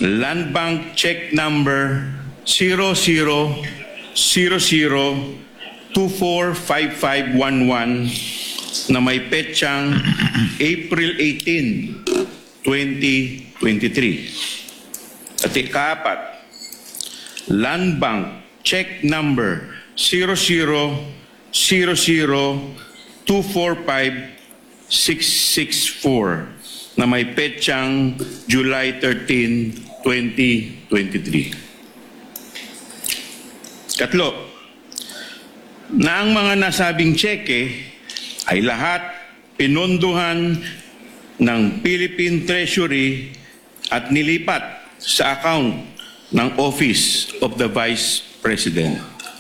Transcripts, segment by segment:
Land Bank check number 0000245511 na may petsang April 18, 2023. At ikaapat, Land Bank check number 0000245664 na may petsang July 13, 2023. Katlo, na ang mga nasabing tseke ay lahat pinondohan ng Philippine Treasury at nilipat sa account ng Office of the Vice President.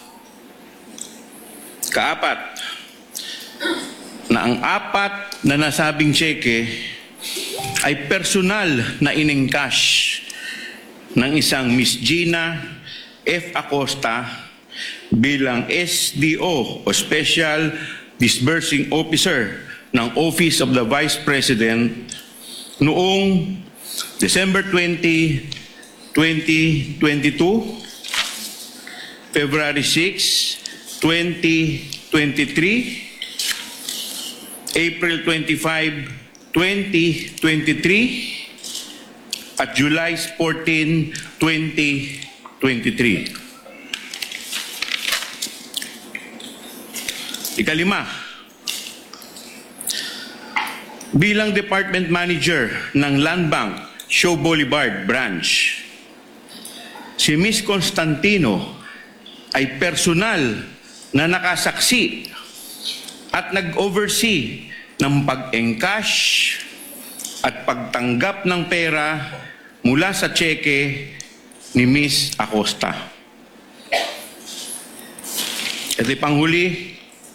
Kaapat, na ang apat na nasabing tseke ay personal na inengcash ng isang Miss Gina F. Acosta bilang SDO o Special Disbursing Officer ng Office of the Vice President noong December 20, 2022, February 6, 2023, April 25, 2023, at July 14, 2023. Ikalima, bilang Department Manager ng Land Bank, Show Boulevard Branch, si Miss Constantino ay personal na nakasaksi at nag-oversee ng pag-encash at pagtanggap ng pera mula sa tseke ni Miss Acosta. At ipanghuli,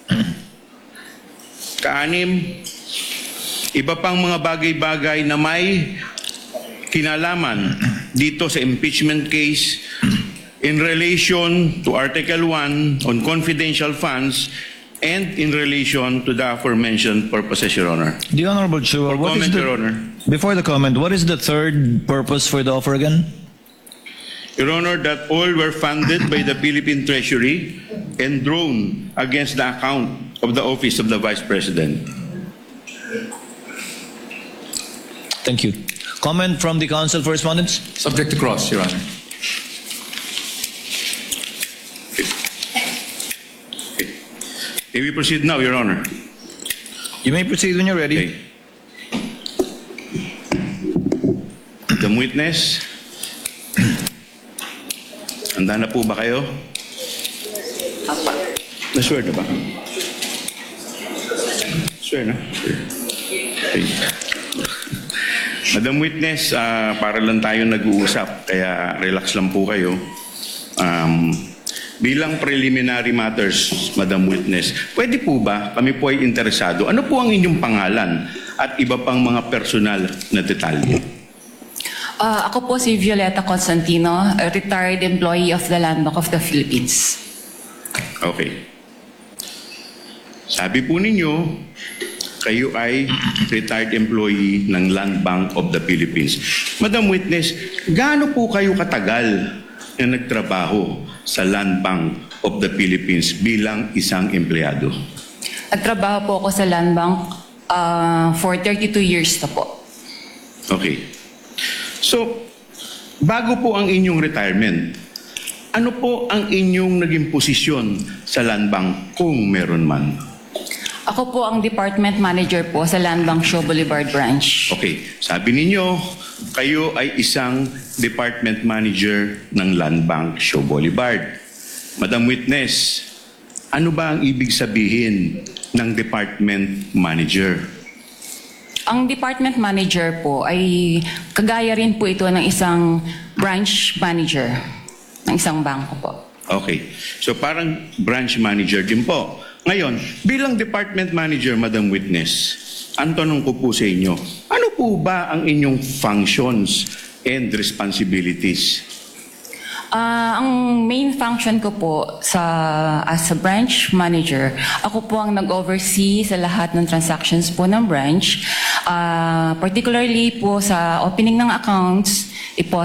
kaanim, iba pang mga bagay-bagay na may kinalaman dito sa impeachment case in relation to Article 1 on confidential funds and in relation to the aforementioned purposes, Your Honor. The Honorable Chua, Your Honor. Before the comment, what is the third purpose for the offer again? Your Honor, that all were funded by the Philippine Treasury and drawn against the account of the Office of the Vice President. Thank you. Comment from the Council for Respondents? Subject to cross, Your Honor. May we proceed now, Your Honor? You may proceed when you're ready. Okay. The witness. Handa na po ba kayo? Na-swear na ba? Swear na? Okay. Madam Witness, para lang tayo nag-uusap, kaya relax lang po kayo. Bilang preliminary matters, Madam Witness, pwede po ba kami po ay interesado? Ano po ang inyong pangalan at iba pang mga personal na detalye? Ako po si Violeta Constantino, a retired employee of the Land Bank of the Philippines. Okay. Sabi po ninyo, kayo ay retired employee ng Land Bank of the Philippines. Madam Witness, gaano po kayo katagal na nagtrabaho sa Land Bank of the Philippines bilang isang empleyado? Nagtrabaho po ako sa Land Bank for 32 years na po. Okay. So, bago po ang inyong retirement, ano po ang inyong naging posisyon sa Land Bank kung meron man? Ako po ang Department Manager po sa Land Bank Show Boulevard Branch. Okay, sabi ninyo, kayo ay isang Department Manager ng Land Bank Show Boulevard. Madam Witness, ano ba ang ibig sabihin ng Department Manager? Ang Department Manager po ay kagaya rin po ito ng isang branch manager ng isang bangko po. Okay, so parang branch manager din po. Ngayon, bilang Department Manager, Madam Witness, ang tanong ko po sa inyo, ano po ba ang inyong functions and responsibilities? Ang main function ko po as a branch manager, ako po ang nag-oversee sa lahat ng transactions po ng branch, particularly po sa opening ng accounts,